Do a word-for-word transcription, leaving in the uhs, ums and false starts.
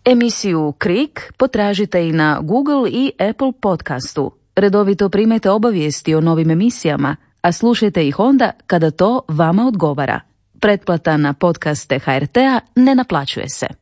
Emisiju Krik potražite i na Google i Apple podcastu. Redovito primajte obavijesti o novim emisijama, a slušajte ih onda kada to vama odgovara. Pretplata na podcaste H R T-a ne naplaćuje se.